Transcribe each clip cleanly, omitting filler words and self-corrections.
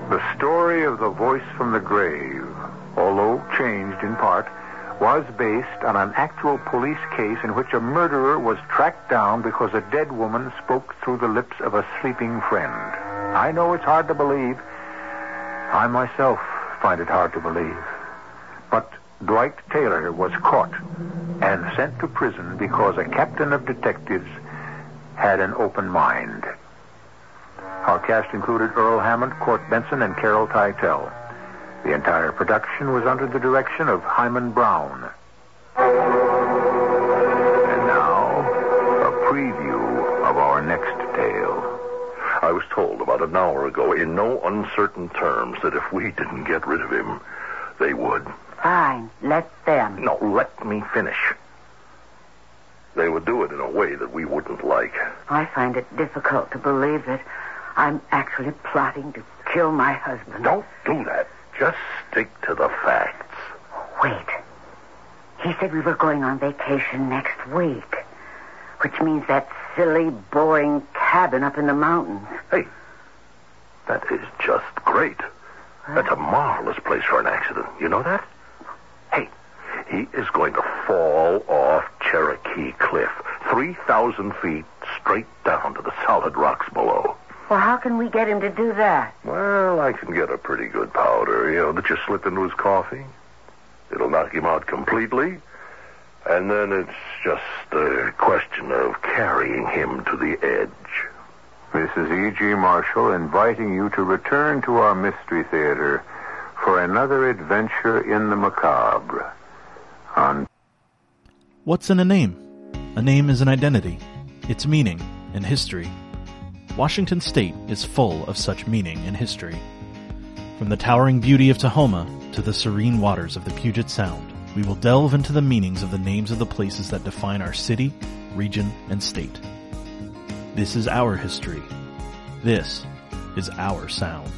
The story of the voice from the grave, although changed in part, was based on an actual police case in which a murderer was tracked down because a dead woman spoke through the lips of a sleeping friend. I know it's hard to believe. I myself find it hard to believe. But Dwight Taylor was caught and sent to prison because a captain of detectives had an open mind. Our cast included Earl Hammond, Court Benson, and Carol Teitel. The entire production was under the direction of Hyman Brown. And now, a preview of our next tale. I was told about an hour ago in no uncertain terms that if we didn't get rid of him, they would. Fine, let them. No, let me finish. They would do it in a way that we wouldn't like. I find it difficult to believe that I'm actually plotting to kill my husband. Don't do that. Just stick to the facts. Wait. He said we were going on vacation next week, which means that silly, boring cabin up in the mountains. Hey, that is just great. That's a marvelous place for an accident. You know that? Hey, he is going to fall off Cherokee Cliff, 3,000 feet straight down to the solid rocks below. Well, how can we get him to do that? Well, I can get a pretty good powder, that you slip into his coffee. It'll knock him out completely. And then it's just a question of carrying him to the edge. This is E.G. Marshall inviting you to return to our Mystery Theater for another adventure in the macabre. What's in a name? A name is an identity, its meaning, and history. Washington State is full of such meaning and history. From the towering beauty of Tahoma to the serene waters of the Puget Sound, we will delve into the meanings of the names of the places that define our city, region, and state. This is our history. This is our sound.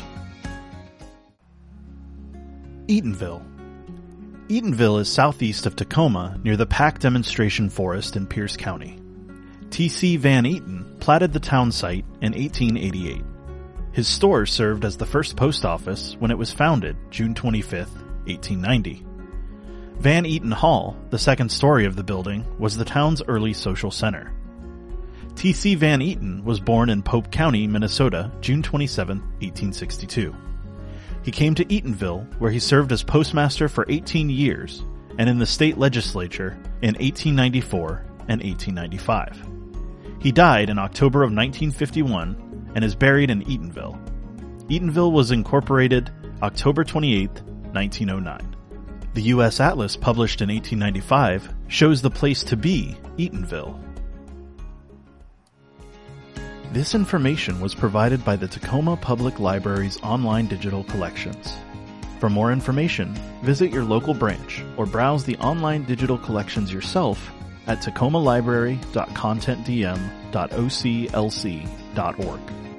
Eatonville. Eatonville is southeast of Tacoma near the Pack Demonstration Forest in Pierce County. T.C. Van Eaton platted the town site in 1888. His store served as the first post office when it was founded June 25, 1890. Van Eaton Hall, the second story of the building, was the town's early social center. T.C. Van Eaton was born in Pope County, Minnesota, June 27, 1862. He came to Eatonville, where he served as postmaster for 18 years, and in the state legislature in 1894 and 1895. He died in October of 1951 and is buried in Eatonville. Eatonville was incorporated October 28, 1909. The U.S. Atlas, published in 1895, shows the place to be Eatonville. This information was provided by the Tacoma Public Library's online digital collections. For more information, visit your local branch or browse the online digital collections yourself at tacomalibrary.contentdm.oclc.org.